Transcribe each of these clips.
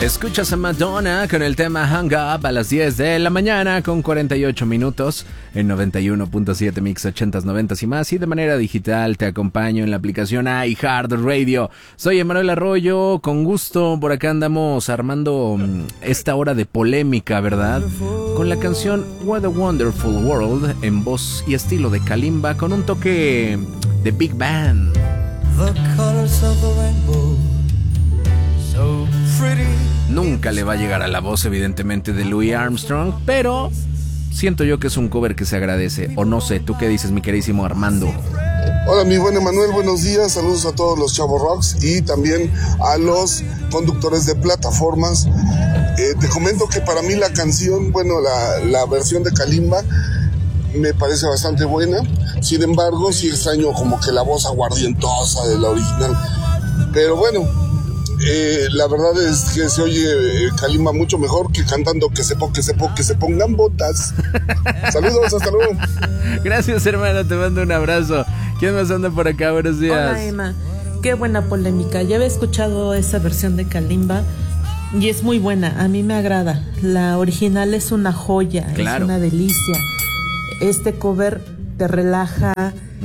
Escuchas a Madonna con el tema Hang Up a las 10 de la mañana con 48 minutos en 91.7 Mix 80s, 90s y más. Y de manera digital te acompaño en la aplicación iHeartRadio. Soy Emanuel Arroyo, con gusto por acá andamos armando esta hora de polémica, ¿verdad? Con la canción What a Wonderful World en voz y estilo de Kalimba con un toque de Big Band. The colors of the rainbow, so pretty. Nunca le va a llegar a la voz, evidentemente, de Louis Armstrong, pero siento yo que es un cover que se agradece. O no sé, ¿tú qué dices, mi queridísimo Armando? Hola, mi buen Emanuel, buenos días. Saludos a todos los Chavos Rocks y también a los conductores de plataformas. Te comento que para mí la canción, bueno, la versión de Kalimba me parece bastante buena. Sin embargo, sí extraño como que la voz aguardientosa de la original. Pero bueno, la verdad es que se oye Kalimba mucho mejor que cantando que se pongan botas. Saludos, hasta luego. Gracias, hermano, te mando un abrazo. ¿Quién más anda por acá? Buenos días. Hola, Emma. Qué buena polémica. Ya había escuchado esa versión de Kalimba y es muy buena. A mí me agrada. La original es una joya, claro. Es una delicia. Este cover te relaja,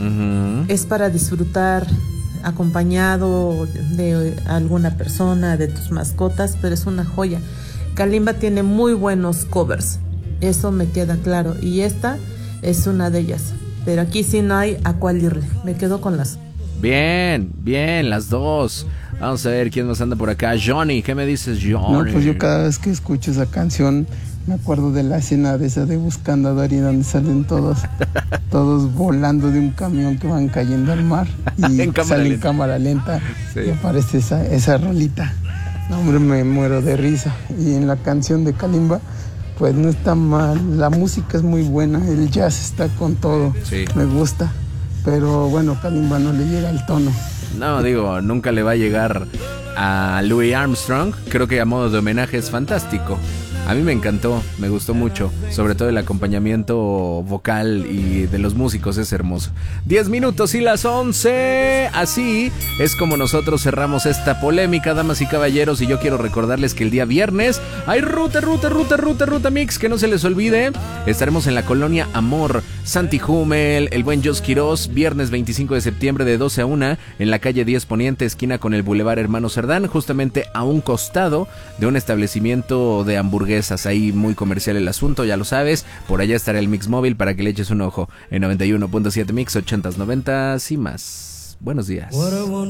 es para disfrutar acompañado de alguna persona, de tus mascotas, pero es una joya. Kalimba tiene muy buenos covers, eso me queda claro, y esta es una de ellas, pero aquí sí no hay a cuál irle, me quedo con las. Bien, las dos. Vamos a ver quién nos anda por acá. Johnny, ¿qué me dices, Johnny? No, pues yo cada vez que escucho esa canción me acuerdo de la escena de esa de Buscando a Dory, donde salen todos volando de un camión que van cayendo al mar y sale en cámara lenta. Sí. Y aparece esa rolita. No, hombre, me muero de risa. Y en la canción de Kalimba, pues no está mal. La música es muy buena, el jazz está con todo. Sí. Me gusta. Pero bueno, Kalimba no le llega al tono. No, digo, nunca le va a llegar a Louis Armstrong. Creo que a modo de homenaje es fantástico. A mí me encantó, me gustó mucho, sobre todo el acompañamiento vocal y de los músicos es hermoso. 10 minutos y las 11, así es como nosotros cerramos esta polémica, damas y caballeros, y yo quiero recordarles que el día viernes hay ruta mix, que no se les olvide, estaremos en la colonia Amor, Santi Hummel, el buen Jos Quirós, viernes 25 de septiembre de 12 a 1, en la calle 10 Poniente, esquina con el Boulevard Hermano Cerdán, justamente a un costado de un establecimiento de hamburguesas. Ahí muy comercial el asunto, ya lo sabes. Por allá estará el Mix Móvil para que le eches un ojo en 91.7 Mix 80s, 90s y más. Buenos días.